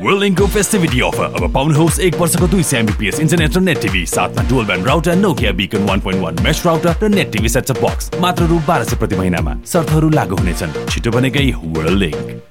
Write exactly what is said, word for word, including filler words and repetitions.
World लिङ्कको फेस्टिभिटी offer अब पाउनुहोस् एक वर्षको दुई सय एमबीपीएस इन्टरनेट र नेट टिभी साथमा डुअल ब्यान्ड राउटर नोकिया बिकन वन पोइन्ट वन मेश राउटर र नेट टिभी सेटअप बक्स मात्र रु बाह्र सय प्रति महिनामा। शर्तहरू लागू हुनेछन्। छिटो बनेकै वर्ल्ड लिङ्क।